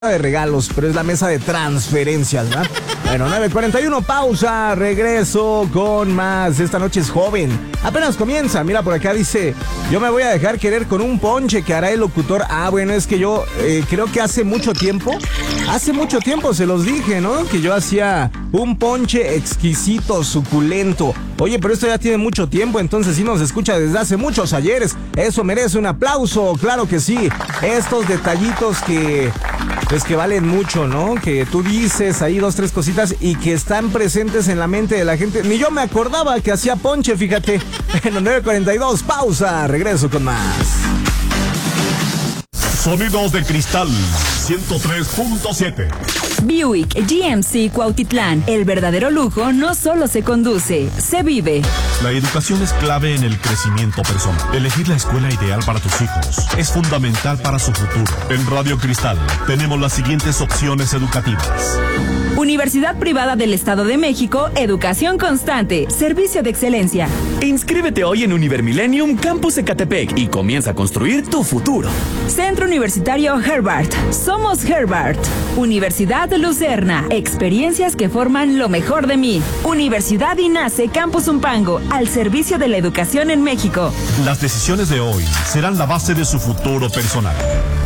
de regalos, pero es la mesa de transferencias, ¿verdad? Bueno, 9:41, pausa, regreso con más. Esta noche es joven, apenas comienza. Mira, por acá dice: yo me voy a dejar querer con un ponche que hará el locutor. Bueno, es que yo creo que hace mucho tiempo se los dije, ¿no? Que yo hacía un ponche exquisito, suculento. Oye, pero esto ya tiene mucho tiempo, entonces sí nos escucha desde hace muchos ayeres. Eso merece un aplauso, claro que sí. Estos detallitos que valen mucho, ¿no? Que tú dices ahí 2, 3 cositas y que están presentes en la mente de la gente. Ni yo me acordaba que hacía ponche, fíjate. En los 9:42, pausa, regreso con más. Sonidos de Cristal 103.7. Buick GMC Cuautitlán. El verdadero lujo no solo se conduce, se vive. La educación es clave en el crecimiento personal. Elegir la escuela ideal para tus hijos es fundamental para su futuro. En Radio Cristal tenemos las siguientes opciones educativas. Universidad Privada del Estado de México, educación constante, servicio de excelencia. Inscríbete hoy en Univermillennium Campus Ecatepec y comienza a construir tu futuro. Centro Universitario Herbart. Somos Herbart. Universidad Lucerna. Experiencias que forman lo mejor de mí. Universidad INACE Campus Umpango. Al servicio de la educación en México. Las decisiones de hoy serán la base de su futuro personal.